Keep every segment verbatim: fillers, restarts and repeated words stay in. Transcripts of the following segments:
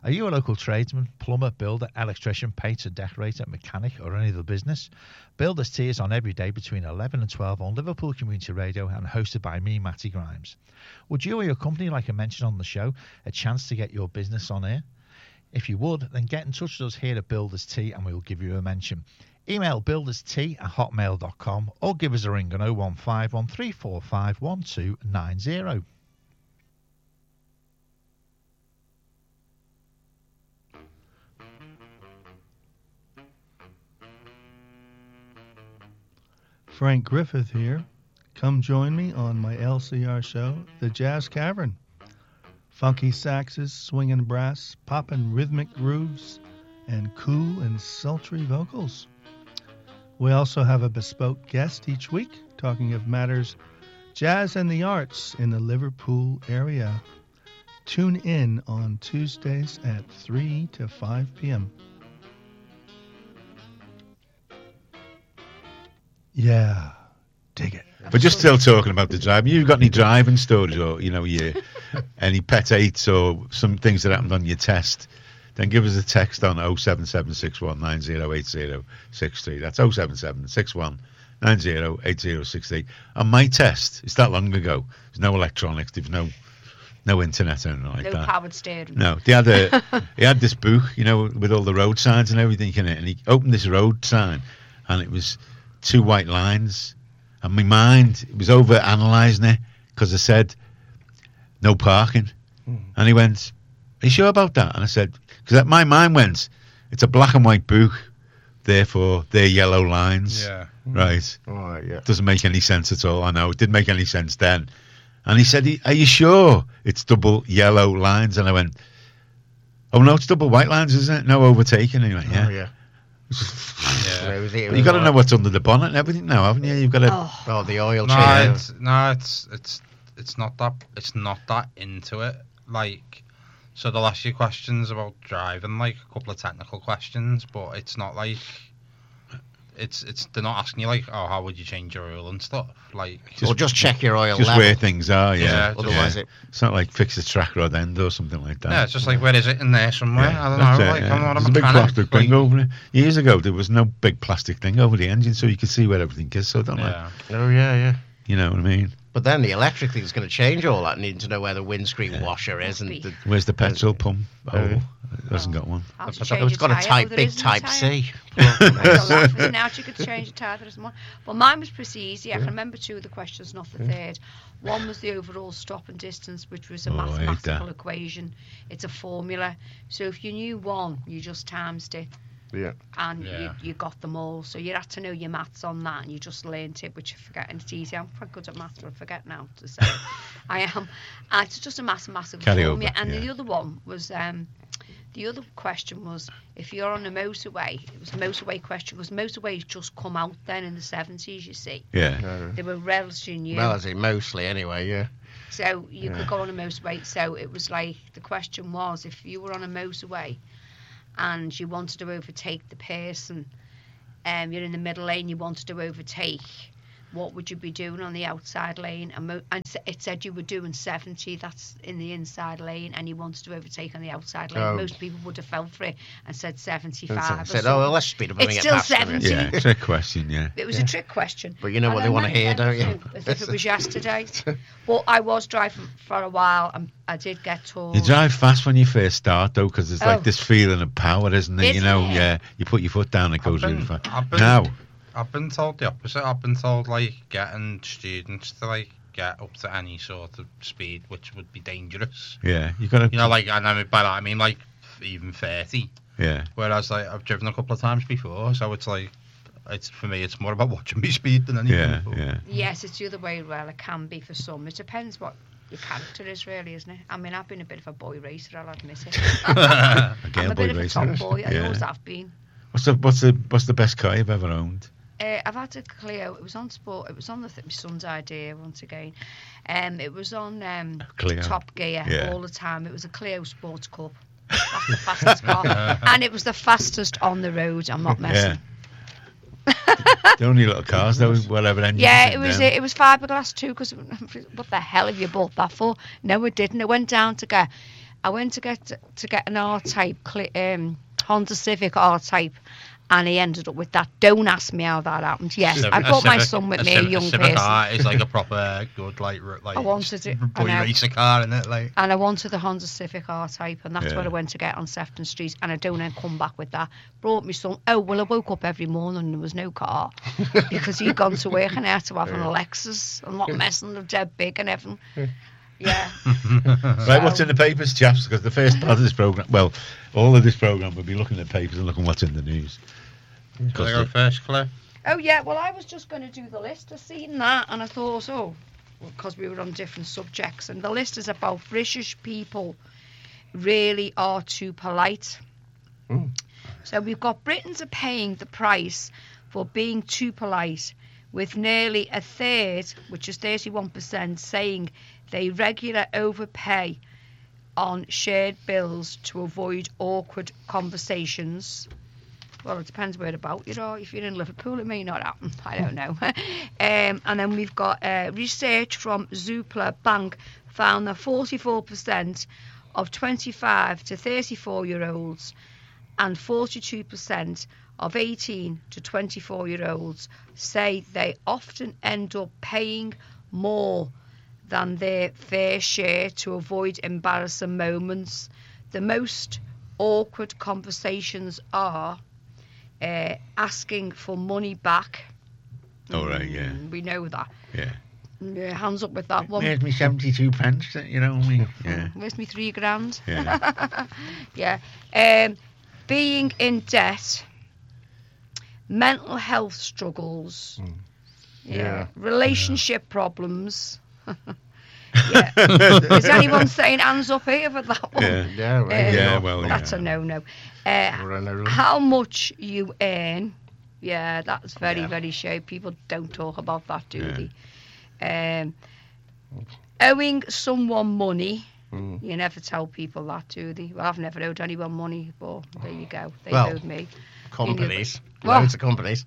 Are you a local tradesman, plumber, builder, electrician, painter, decorator, mechanic, or any other business? Builders Tea is on every day between eleven and twelve on Liverpool Community Radio and hosted by me, Matty Grimes. Would you or your company like a mention on the show, a chance to get your business on air? If you would, then get in touch with us here at Builders Tea and we will give you a mention. Email builderstea at hotmail dot com or give us a ring on oh one five one three four five one two nine oh. Frank Griffith here. Come join me on my L C R show, The Jazz Cavern. Funky saxes, swinging brass, popping rhythmic grooves, and cool and sultry vocals. We also have a bespoke guest each week talking of matters jazz and the arts in the Liverpool area. Tune in on Tuesdays at three to five p.m. Yeah, dig it. But just still talking about the driving, you've got any driving stories or, you know, you, any pet eights or some things that happened on your test, then give us a text on oh seven seven six one nine oh eight oh six three. That's oh seven seven six one nine oh eight oh six three. On my test, it's that long ago. There's no electronics, there's no no internet or anything like no that. No powered steering. No. They had, a, he had this book, you know, with all the road signs and everything in it, and he opened this road sign, and it was two white lines, and my mind was over analysing it because I said no parking, mm. and he went, "Are you sure about that?" And I said, because my mind went, it's a black and white book, therefore they're yellow lines, yeah, right? All right, yeah. Doesn't make any sense at all. I know it didn't make any sense then, and he said, "Are you sure it's double yellow lines?" And I went, "Oh no, it's double white lines, isn't it? No overtaking anyway." Yeah. Oh, yeah. Yeah. It was, it was, you got to know what's under the bonnet and everything now, haven't you? You've got to. Oh, oh the oil no, change. It's, no, it's it's it's not that it's not that into it. Like, so they'll ask you questions about driving, like a couple of technical questions, but it's not like it's it's they're not asking you like, oh, how would you change your oil and stuff, like. Just, or just check your oil just level. Where things are, yeah. yeah Otherwise, yeah. it it's not like fix the track rod end or something like that. Yeah, it's just like, where is it in there somewhere? Yeah, I don't know. it, Like, yeah. I'm not a There's mechanic. a big plastic like, thing over it. Years ago, there was no big plastic thing over the engine, so you could see where everything is. So don't yeah. I? Oh yeah, yeah. You know what I mean? But then the electric thing is going to change all that, needing to know where the windscreen yeah. washer is and the, where's the petrol pump. Oh, it hasn't oh. got one. It's got a type big type C. Now you could change a tyre that isn't one. Well, mine was pretty easy. I can remember two of the questions, not the third. One was the overall stop and distance, which was a oh, mathematical equation. It's a formula. So if you knew one, you just times it. Yeah. And yeah. You, you got them all. So you had to know your maths on that, and you just learnt it, which you forget, and it's easy. I'm quite good at maths, but I forget now to say I am. And it's just a massive, massive Carry formula. over, And yeah. the other one was, um, the other question was, if you're on a motorway, it was a motorway question, because motorways just come out then in the seventies, you see. Yeah. No. They were relatively new. Relatively, mostly anyway, yeah. So you yeah. could go on a motorway. So it was like, the question was, if you were on a motorway and you wanted to overtake the person, um, you're in the middle lane, you wanted to overtake, what would you be doing on the outside lane? And, mo- and it said you were doing seventy, that's in the inside lane, and you wanted to overtake on the outside lane. Oh. Most people would have fell for it and said seventy-five. And said, oh, well, let's speed up and it's get still past them. seventy. Yeah, trick question, yeah. It was yeah. a trick question. But you know and what I they want to hear, don't you? Too, as if it was yesterday. Well, I was driving for a while, and I did get told. You drive fast when you first start, though, because there's Oh. like this feeling of power, isn't there? Isn't you know, it? yeah. You put your foot down, it goes I've been, really fast. I've been, Now, I've been told the opposite. I've been told, like, getting students to, like, get up to any sort of speed, which would be dangerous. yeah, you got to. You know, like, and I mean, by that I mean, like, even thirty. Yeah. Whereas, like, I've driven a couple of times before, so it's like, it's for me, it's more about watching me speed than anything. Yeah, but, yeah. Yes, it's the other way. Well, it can be for some. It depends what your character is, really, isn't it? I mean, I've been a bit of a boy racer, I'll admit it. A I'm Game a Boy bit of a racer. tomboy. I Yeah. always have been. What's the what's the what's the best car you've ever owned? Uh, I've had a Clio. It was on sport. It was on the th- my son's idea once again. Um, it was on um, Clio. Top Gear Yeah. all the time. It was a Clio Sports Cup. That's the fastest car, and it was the fastest on the road. I'm not messing. Yeah. The only little cars, though, whatever engine. Yeah, it was. It was fiberglass too. Because what the hell have you bought that for? No, it didn't. I went down to get. I went to get to get an R-Type, cli- um, Honda Civic R-Type, and he ended up with that. Don't ask me how that happened. Yes, Civic- I a brought my Civic- son with a me, a Civic- young Civic person. car is like a proper good, like, r- like I wanted it, I boy know. racer car, isn't it? Like, And I wanted the Honda Civic R-Type, and that's Yeah. what I went to get on Sefton Street, and I don't then come back with that. Brought me son. Oh, well, I woke up every morning and there was no car because he'd gone to work and I had to have an Lexus. I'm not messing with dead big and everything. Yeah. Right, what's in the papers, chaps? Because the first part of this programme, well, all of this programme, we'll be looking at papers and looking what's in the news. Shall I go first, Claire? Oh, yeah, well, I was just going to do the list. I seen that, and I thought, oh, because we were on different subjects, and the list is about British people really are too polite. Mm. So we've got Britons are paying the price for being too polite, with nearly a third, which is thirty-one percent, saying they regular overpay on shared bills to avoid awkward conversations. Well, it depends where about you are. If you're in Liverpool, it may not happen. I don't know. um, and then we've got uh, research from Zoopla Bank found that forty-four percent of twenty-five to thirty-four year olds and forty-two percent of eighteen to twenty-four year olds say they often end up paying more than their fair share to avoid embarrassing moments. The most awkward conversations are uh, asking for money back. Oh, right, yeah. Mm, we know that. Yeah. Yeah, hands up with that one. Where's me seventy-two pence, you know me? Yeah. Where's me three grand? Yeah. Yeah. Um, being in debt, mental health struggles, Mm. yeah. Yeah. relationship problems. Yeah. Is anyone saying hands up here for that one? Yeah. Yeah, right. Uh, Yeah, well, yeah. That's a no-no. Uh, We're on a roll. how much you earn? Yeah, that's very, Yeah. very shy. People don't talk about that, do Yeah. they? Um, owing someone money. Mm. You never tell people that, do they? Well, I've never owed anyone money, but there you go. They Well, owed me. Companies. Well- Loads of companies.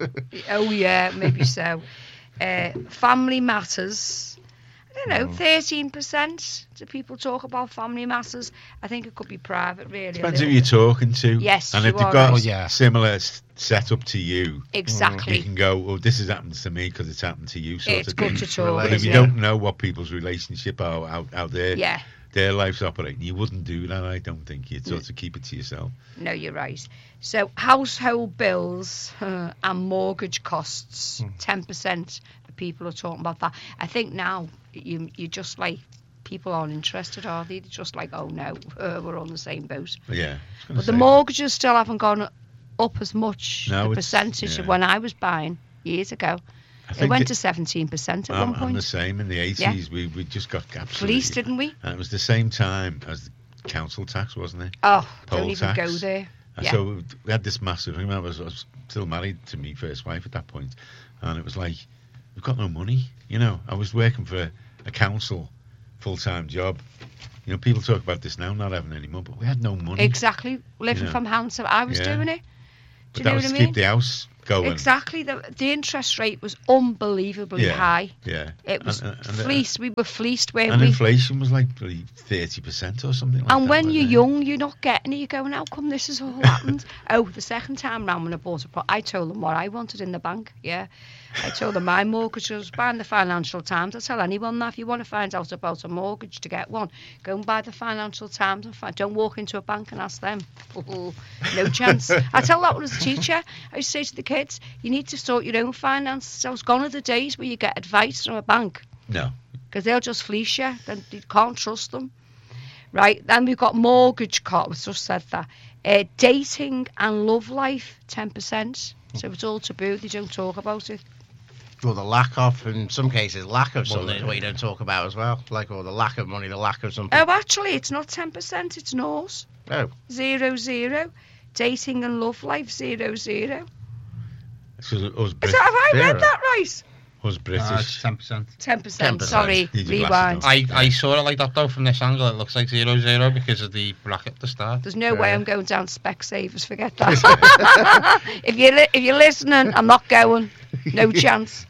Oh, yeah, maybe so. Uh, family matters. I don't know, thirteen percent do people talk about family matters. I think it could be private, really. a Depends who little you're bit. talking to. Yes, And you if they've are got right. Oh, yeah. similar s- setup to you, Exactly. you can go, oh, this has happened to me because it's happened to you, sort It's of good thing. to talk. But if you yeah. don't know what people's relationship are out, out there, Yeah, their life's operating, you wouldn't do that, I don't think. You'd sort of keep it to yourself. no, you're right. So, household bills uh, and mortgage costs, ten percent of people are talking about that. I think now you you just like, people aren't interested, are they? They're just like, oh no, uh, we're on the same boat. But yeah. I was gonna But the say, mortgages still haven't gone up as much, No, the it's- percentage yeah. of when I was buying years ago. I It think went it- to seventeen percent at I'm, one I'm the point. same. In the eighties, we, we just got absolutely... Fleeced, didn't we? And it was the same time as the council tax, wasn't it? Oh, Poll don't even tax. go there. And Yeah. so we had this massive. I remember I was, I was still married to my first wife at that point, and it was like, we've got no money. You know, I was working for a, a council full-time job. You know, people talk about this now, not having any money, but we had no money. Exactly. Living Yeah. from hand to, I was Yeah. doing it. But Do you that know was what I to mean? keep the house going. Exactly. The, the interest rate was unbelievably Yeah. high. Yeah. It was And- and- and- fleeced. We were fleeced, weren't And we? inflation was like bloody thirty percent or something like And that. when wasn't you're it? young, you're not getting it. You're going, how come this has all happened? Oh, the second time round when I bought a pro I told them what I wanted in the bank. Yeah. I told them my mortgage was buying the Financial Times. I tell anyone that if you want to find out about a mortgage to get one, go and buy the Financial Times and find, don't walk into a bank and ask them. Oh, no chance. I tell that one as a teacher. I used to say to the kids, you need to sort your own finances. I was gone are the days where you get advice from a bank. No. Because they'll just fleece you. Then you can't trust them. Right, then we've got mortgage costs. Just said that. Uh, dating and love life, ten percent. So it's all taboo. They don't talk about it. Or the lack of, in some cases, lack of something yeah. what you don't talk about as well. Like, or the lack of money, the lack of something. Oh, actually, it's not ten percent. It's Norse. Oh. Zero, zero. Dating and love life, zero, zero. Because us, Is Brit- that, have I Zero. read that right? us British. Uh, it's ten percent. ten percent. ten percent. Sorry, Need your rewind. glasses I, I saw it like that though from this angle. It looks like zero zero because of the bracket at the start. There's no way Yeah. I'm going down Specsavers. Forget that. if you're li- if you're listening, I'm not going. No chance.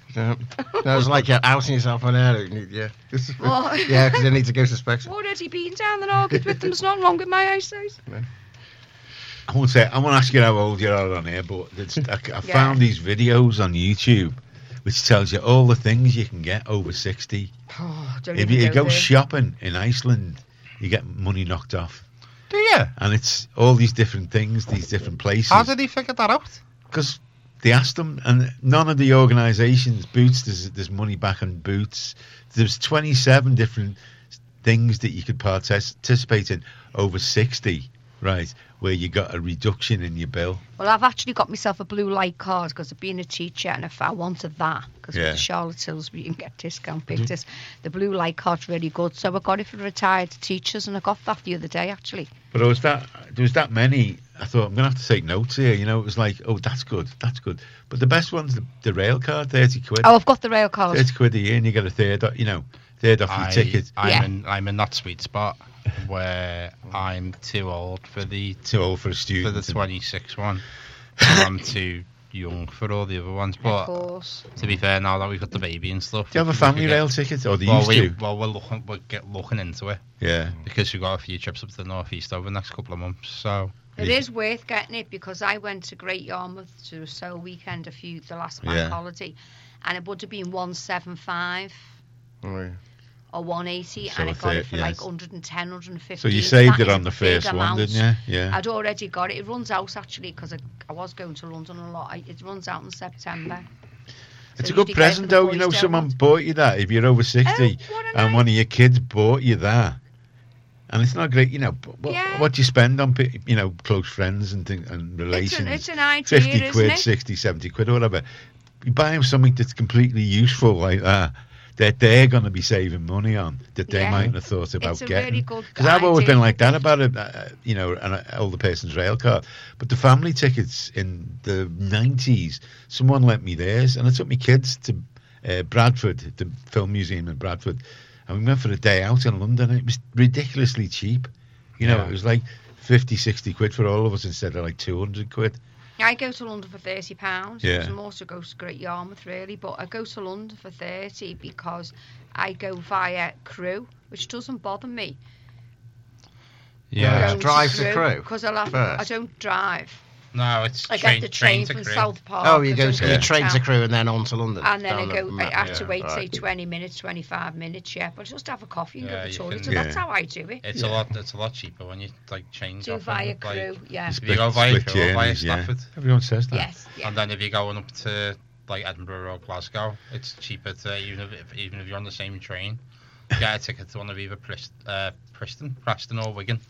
Yeah. No, it's like you're outing yourself on air. Yeah. What? Yeah, because you need to go to specs. Already been down and argued with them. There's nothing wrong with my eyesight. I won't say. I won't ask you how old you are on here, but it's, I, I Yeah. found these videos on YouTube, which tells you all the things you can get over sixty. Oh, don't If even you go go there. shopping in Iceland, you get money knocked off, Do you? and it's all these different things, these different places. How did he figure that out? Because they asked them, and none of the organisations, Boots, there's, there's money back on Boots. There's twenty-seven different things that you could partic- participate in over sixty, right, where you got a reduction in your bill. Well, I've actually got myself a blue light card because I've been a teacher, and if I wanted that, because Yeah. with the Charlotte Hills you can get discount pictures, the blue light card's really good. So I got it for retired teachers, and I got that the other day actually. But there was that, there was that many. I thought I'm gonna have to take notes here. You know, it was like, oh, that's good, that's good. But the best one's the, the rail card, thirty quid. Oh, I've got the rail card. thirty quid a year, and you get a third, o- you know, third off your I, ticket. I'm Yeah. in I'm in that sweet spot where I'm too old for the Too old for a for student. the and- twenty-six one. And I'm too young for all the other ones. Of But course. to be fair, now that we've got the baby and stuff, Do you have a we could family get- rail ticket, or they Well, used we, to? well, we're looking we're get looking into it Yeah. because we've got a few trips up to the northeast over the next couple of months. So It Yeah. is worth getting it because I went to Great Yarmouth to a Soul weekend a few the last bank Yeah. holiday, and it would have been one seven five Oh, yeah. or one eighty, So and I a got third, it for yes. like one ten, one fifteen. So you saved that it is on a the big first one, amount. didn't you? Yeah. I'd already got it. It runs out actually because I, I was going to London a lot. I, it runs out in September. It's So a good you get it present, for the though. boys You know, down someone once. bought you that if you're over sixty, Oh, what a and nice- one of your kids bought you that. And it's not great, you know. but What, Yeah. what do you spend on, pe- you know, close friends and thing, and It's relations? an, it's an idea, Fifty isn't quid, it? sixty, seventy quid, or whatever. You buy them something that's completely useful like that, that they're going to be saving money on, that they Yeah. mightn't have thought about It's a getting. really good Because I've always idea. been like that about a, uh, you know, an uh, older person's rail card. But the family tickets in the nineties, someone lent me theirs, and I took my kids to uh, Bradford, the film museum in Bradford, and we went for a day out in London, and it was ridiculously cheap. You know, Yeah. it was like fifty, sixty quid for all of us instead of like two hundred quid. I go to London for thirty pounds. Yeah. I'm also go to Great Yarmouth really, but I go to London for thirty because I go via Crewe, which doesn't bother me. yeah, Drive to Crewe because I love. first? I don't drive. no, it's I train, get the train, to from Crewe. South Park. Oh, you I go don't to go you Yeah. train to town. Crewe and then on to London. And then I down go. the I map, have yeah. to wait say Right. twenty minutes, twenty-five minutes. Yeah, but just have a coffee and Yeah, go to you the toilet. can- So that's Yeah. how I do it. It's a lot. It's a lot cheaper when you like change Do off via and, like, Crewe. Yeah. If you go via Split Crewe or via journeys, yeah. Stafford, Everyone says that. Yes. Yeah. and then if you're going up to like Edinburgh or Glasgow, it's cheaper to even if even if you're on the same train, get a ticket to one of either Prist, uh, Preston, Preston or Wigan,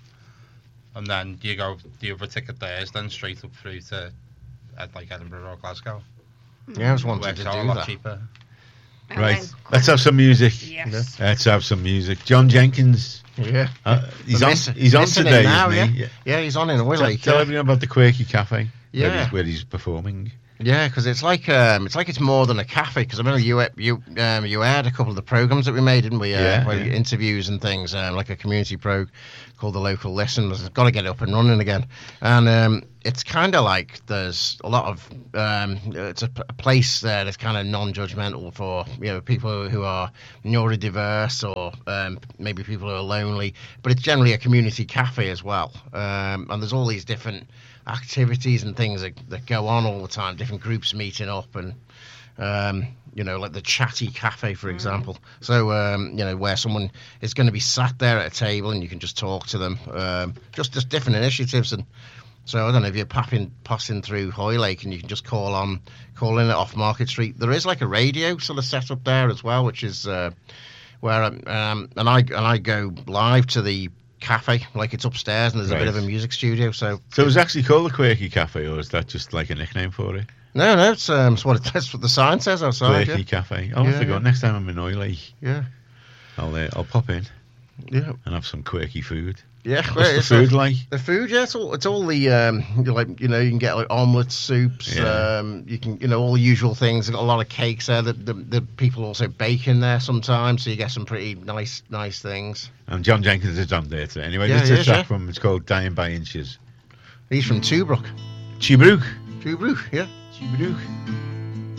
and then you go the other ticket there is then straight up through to uh, like Edinburgh or Glasgow. Yeah, I was wanting Works to out a do lot that. cheaper. And Right. then Let's have some music. Yes. Let's have some music. John Jenkins. Yeah. Uh, he's We're on. miss- He's on missing him today, now, isn't he? Yeah, he's on in a Tell, Willie. tell yeah. everyone about the Quirky Cafe. Where Yeah. he's, where he's performing. Yeah, because it's like um, it's like it's more than a cafe. Because I remember you you um, you aired a couple of the programs that we made, didn't we? Uh, Yeah, where yeah. we- interviews and things, um, like a community prog called the Local Listen. I've got to get it up and running again, and um, it's kind of like there's a lot of um, it's a, p- a place there that's kind of non-judgmental for you know people who are neurodiverse or um, maybe people who are lonely, but it's generally a community cafe as well, um, and there's all these different activities and things that, that go on all the time, different groups meeting up and um, you know, like the Chatty Cafe, for example. So, um, you know, where someone is going to be sat there at a table and you can just talk to them. Um, just just different initiatives. And so, I don't know, if you're passing, passing through Hoylake and you can just call on, call in at Off Market Street. There is like a radio sort of set up there as well, which is uh, where, um, um, and I and I go live to the cafe, like it's upstairs and there's a bit Right. of a music studio. So, So it's actually called the Quirky Cafe, or is that just like a nickname for it? no, no, it's, um, it's what it, that's what the sign says outside. Quirky Yeah, Cafe. I'll Yeah, have to go. yeah. Next time I'm in Oiley, yeah, I'll uh, I'll pop in yeah. and have some quirky food. Yeah, What's well, the it's food a- like? The food, yeah, it's all it's all the um, you like you know you can get like omelets, soups, Yeah. um, you can you know all the usual things. They've got a lot of cakes there. that the, the people also bake in there sometimes, so you get some pretty nice nice things. And John Jenkins is on there today. Anyway, Yeah, this he is is, a track yeah. from, it's called Dying by Inches. He's from Tobruk. Chibrook. Tobruk, yeah. Chibrook.